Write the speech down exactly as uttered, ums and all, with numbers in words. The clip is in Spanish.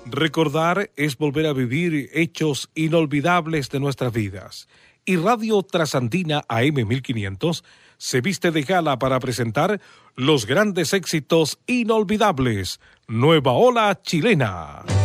Recordar es volver a vivir hechos inolvidables de nuestras vidas. Y Radio Trasandina A M mil quinientos se viste de gala para presentar los grandes éxitos inolvidables. Nueva Ola Chilena.